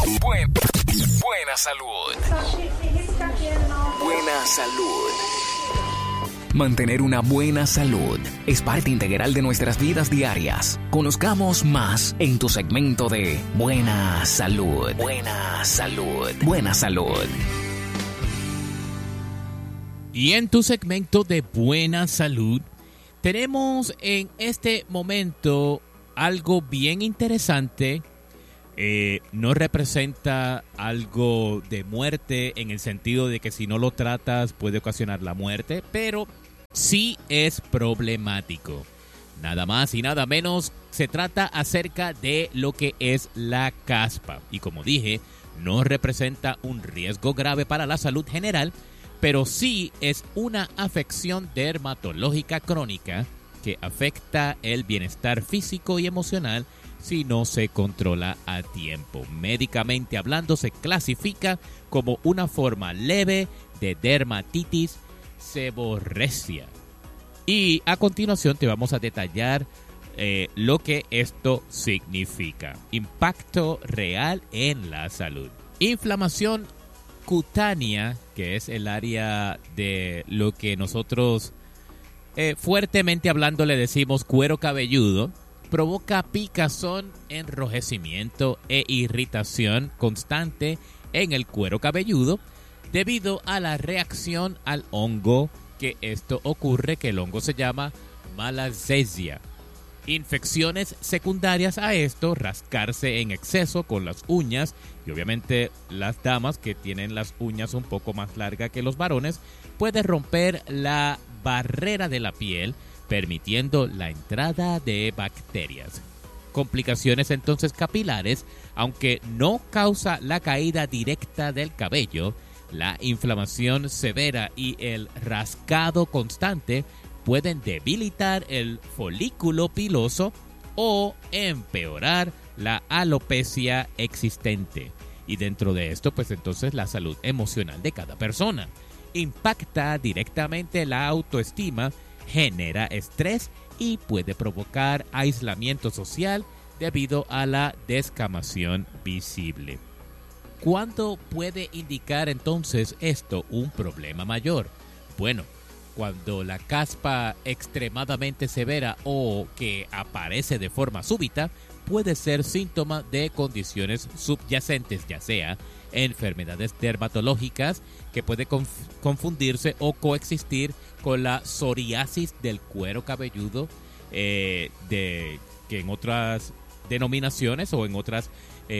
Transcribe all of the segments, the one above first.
Buena salud. Buena salud. Mantener una buena salud es parte integral de nuestras vidas diarias. Conozcamos más en tu segmento de Buena Salud. Buena Salud. Buena Salud. Y en tu segmento de Buena Salud, tenemos en este momento algo bien interesante. No representa algo de muerte en el sentido de que si no lo tratas puede ocasionar la muerte, pero sí es problemático. Nada más y nada menos se trata acerca de lo que es la caspa. Y como dije, no representa un riesgo grave para la salud general, pero sí es una afección dermatológica crónica que afecta el bienestar físico y emocional si no se controla a tiempo. Médicamente hablando, se clasifica como una forma leve de dermatitis seborrécea. Y a continuación te vamos a detallar lo que esto significa. Impacto real en la salud. Inflamación cutánea, que es el área de lo que nosotros fuertemente hablando le decimos cuero cabelludo, provoca picazón, enrojecimiento e irritación constante en el cuero cabelludo debido a la reacción al hongo que esto ocurre, que el hongo se llama malassezia. Infecciones secundarias a esto, rascarse en exceso con las uñas, y obviamente las damas que tienen las uñas un poco más largas que los varones, puede romper la barrera de la piel, permitiendo la entrada de bacterias. Complicaciones entonces capilares, aunque no causa la caída directa del cabello, la inflamación severa y el rascado constante pueden debilitar el folículo piloso o empeorar la alopecia existente. Y dentro de esto, pues entonces la salud emocional de cada persona. Impacta directamente la autoestima, genera estrés y puede provocar aislamiento social debido a la descamación visible. ¿Cuándo puede indicar entonces esto un problema mayor? Bueno, cuando la caspa extremadamente severa o que aparece de forma súbita puede ser síntoma de condiciones subyacentes, ya sea enfermedades dermatológicas que puede confundirse o coexistir con la psoriasis del cuero cabelludo, que en otras denominaciones o en otras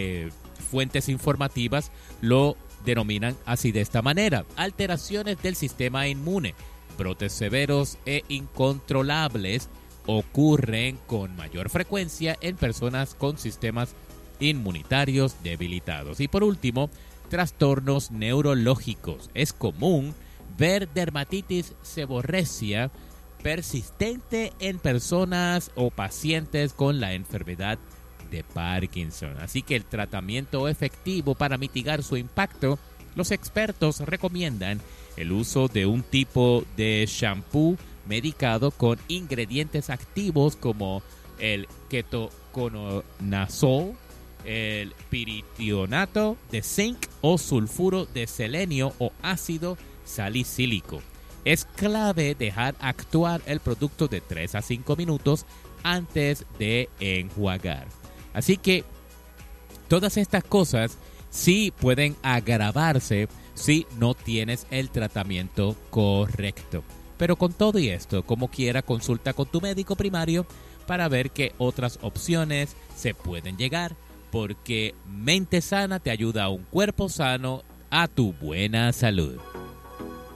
fuentes informativas lo denominan así de esta manera. Alteraciones del sistema inmune, brotes severos e incontrolables ocurren con mayor frecuencia en personas con sistemas inmunitarios debilitados. Y por último, trastornos neurológicos. Es común ver dermatitis seborrécea persistente en personas o pacientes con la enfermedad de Parkinson. Así que el tratamiento efectivo para mitigar su impacto, los expertos recomiendan el uso de un tipo de shampoo medicado con ingredientes activos como el ketoconazol, el piritionato de zinc o sulfuro de selenio o ácido salicílico. Es clave dejar actuar el producto de 3 a 5 minutos antes de enjuagar. Así que todas estas cosas sí pueden agravarse si no tienes el tratamiento correcto. Pero con todo y esto, como quiera, consulta con tu médico primario para ver qué otras opciones se pueden llegar, porque mente sana te ayuda a un cuerpo sano, a tu buena salud.